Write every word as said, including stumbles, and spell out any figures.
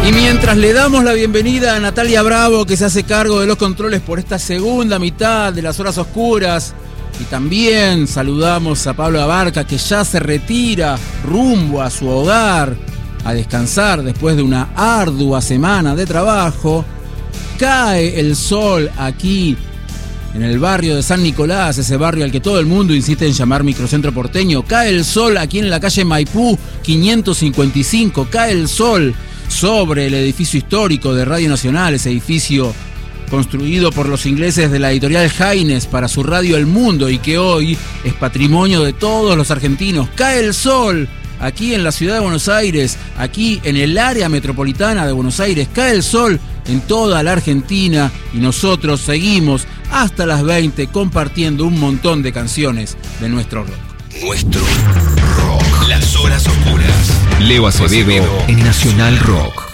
Y mientras le damos la bienvenida a Natalia Bravo, que se hace cargo de los controles por esta segunda mitad de las horas oscuras, y también saludamos a Pablo Abarca, que ya se retira rumbo a su hogar a descansar después de una ardua semana de trabajo, cae el sol aquí en el barrio de San Nicolás, ese barrio al que todo el mundo insiste en llamar microcentro porteño. Cae el sol aquí en la calle Maipú quinientos cincuenta y cinco, cae el sol sobre el edificio histórico de Radio Nacional, ese edificio construido por los ingleses de la editorial Haines para su radio El Mundo y que hoy es patrimonio de todos los argentinos. Cae el sol aquí en la ciudad de Buenos Aires, aquí en el área metropolitana de Buenos Aires, cae el sol en toda la Argentina y nosotros seguimos hasta las veinte compartiendo un montón de canciones de nuestro rock. Nuestro rock. Las horas oscuras. Leo Acevedo en Nacional Rock.